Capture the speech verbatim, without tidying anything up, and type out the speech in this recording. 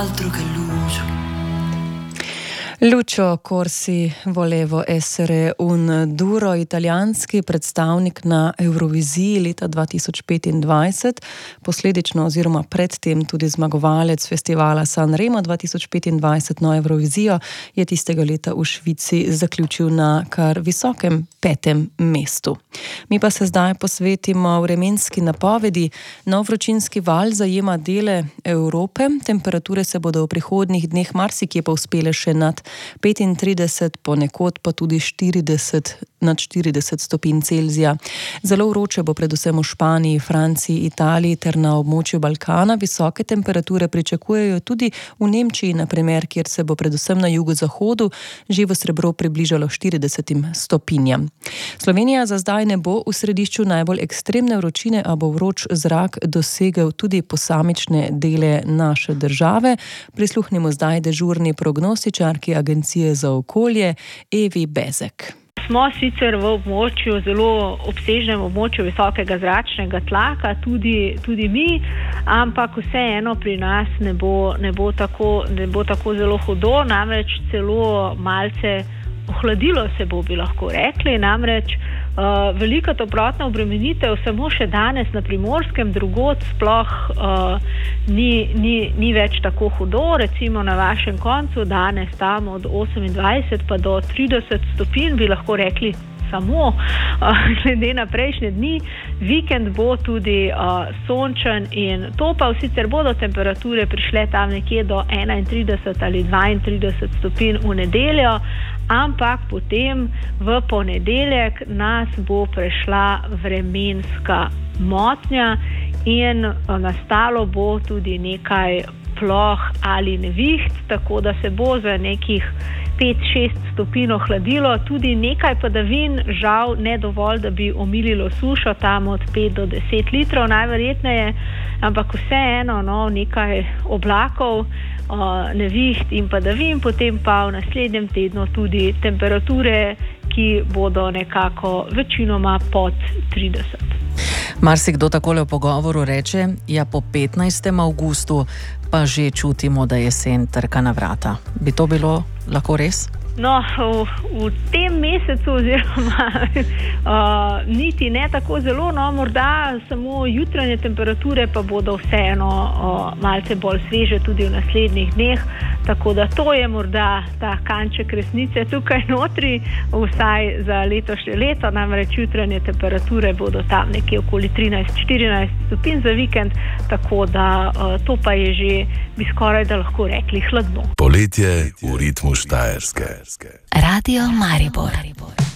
altro che Lucio. Lucio Corsi volevo essere un duro italijanski predstavnik na Euroviziji leta dva tisoč petindvajset, posledično oziroma predtem tudi zmagovalec festivala Sanremo dva tisoč petindvajset na Eurovizijo, je tistega leta v Švici zaključil na kar visokem petem mestu. Mi pa se zdaj posvetimo vremenski napovedi. Nov vročinski val zajema dele Evrope, temperature se bodo v prihodnjih dneh marsikje povzpele še nad petintrideset, ponekod pa tudi štirideset, nad štirideset stopinj Celzija. Zelo vroče bo predvsem v Španiji, Franciji, Italiji ter na območju Balkana. Visoke temperature pričakujejo tudi v Nemčiji, na primer, kjer se bo predvsem na jugozahodu živo srebro približalo štiridesetim stopinjam. Slovenija za zdaj ne bo v središču najbolj ekstremne vročine, a bo vroč zrak dosegel tudi posamične dele naše države. Prisluhnimo zdaj dežurni prognostičarki Agencije za okolje Evi Bezek. Smo sicer v območju, zelo obsežnem območju visokega zračnega tlaka, tudi, tudi mi, ampak vseeno pri nas ne bo, ne bo tako, ne bo tako zelo hudo, namreč celo malce ohladilo se bo, bi lahko rekli, namreč uh, velika toplotna obremenitev samo še danes na Primorskem, drugod sploh uh, ni, ni, ni več tako hudo, recimo na vašem koncu danes tam od osemindvajset pa do trideset stopinj, bi lahko rekli samo, uh, glede na prejšnje dni. Vikend bo tudi uh, sončen in topel, sicer bodo temperature prišle tam nekje do enaintrideset ali dvaintrideset stopinj v nedeljo, ampak potem v ponedeljek nas bo prešla vremenska motnja in nastalo bo tudi nekaj ploh ali neviht, tako da se bo za nekih pet šest stopinj ohladilo, tudi nekaj padavin, žal ne dovolj, da bi omililo sušo, tam od pet do deset litrov najverjetneje, ampak vseeno no, nekaj oblakov, neviht in padavin, potem pa v naslednjem tednu tudi temperature, ki bodo nekako večinoma pod trideset. Marsikdo takole v pogovoru reče, ja po petnajstem avgustu pa že čutimo, da jesen trka na vrata. Bi to bilo lahko res? No, v, v tem mesecu oziroma uh, niti ne tako zelo, no, morda samo jutranje temperature pa bodo vseeno uh, malce bolj sveže tudi v naslednjih dneh, tako da to je morda ta kanček resnice tukaj notri, vsaj za letošnje leto, namreč jutranje temperature bodo tam nekje okoli trinajst štirinajst stopinj za vikend, tako da uh, to pa je že, bi skoraj da lahko rekli, hladno. Poletje v ritmu Štajerske. Radio Maribor.